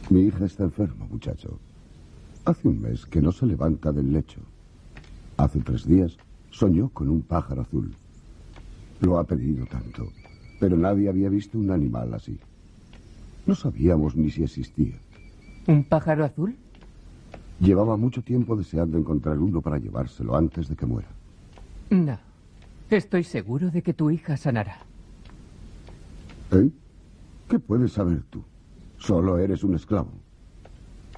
Mi hija está enferma, muchacho. Hace un mes que no se levanta del lecho. Hace 3 días soñó con un pájaro azul. Lo ha pedido tanto, pero nadie había visto un animal así. No sabíamos ni si existía. ¿Un pájaro azul? Llevaba mucho tiempo deseando encontrar uno para llevárselo antes de que muera. No. Estoy seguro de que tu hija sanará. ¿Eh? ¿Qué puedes saber tú? Solo eres un esclavo.